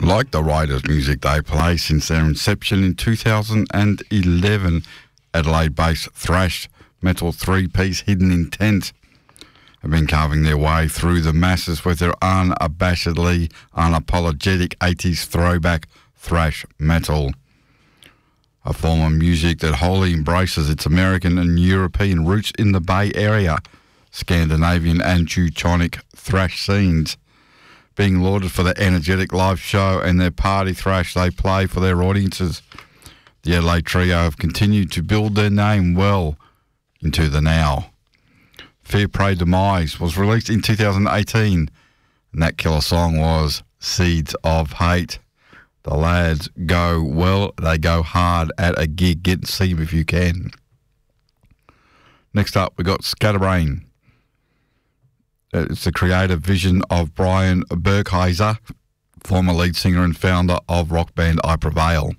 like the Raiders music they play since their inception in 2011. Adelaide-based thrash metal three-piece Hidden Intent have been carving their way through the masses with their unabashedly unapologetic 80s throwback thrash metal. A form of music that wholly embraces its American and European roots in the Bay Area, Scandinavian and Teutonic thrash scenes, being lauded for their energetic live show and their party thrash they play for their audiences. The Adelaide Trio have continued to build their name well into the now. Fair Prey Demise was released in 2018, and that killer song was Seeds of Hate. The lads go well, they go hard at a gig. Get and see them if you can. Next up, we got Scatterbrain. It's the creative vision of Brian Berkheiser, former lead singer and founder of rock band I Prevail.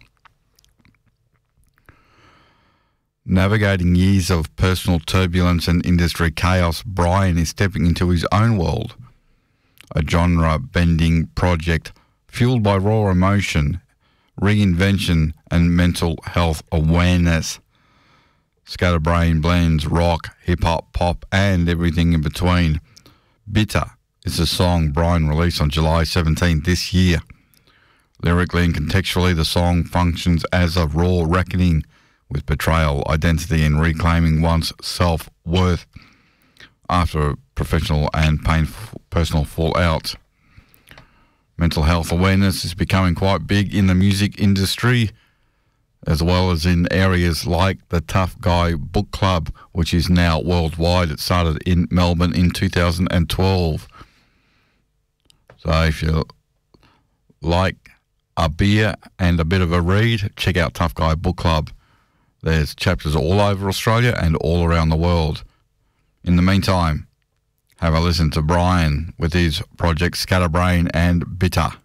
Navigating years of personal turbulence and industry chaos, Brian is stepping into his own world, a genre-bending project fueled by raw emotion, reinvention, and mental health awareness. Scatterbrain blends rock, hip-hop, pop, and everything in between. Bitter is a song Brian released on July 17th this year. Lyrically and contextually, the song functions as a raw reckoning with betrayal, identity, and reclaiming one's self-worth after professional and painful personal fallout. Mental health awareness is becoming quite big in the music industry, as well as in areas like the Tough Guy Book Club, which is now worldwide. It started in Melbourne in 2012. So if you like a beer and a bit of a read, check out Tough Guy Book Club. There's chapters all over Australia and all around the world. In the meantime, have a listen to Brian with his project Scatterbrain and Bitter.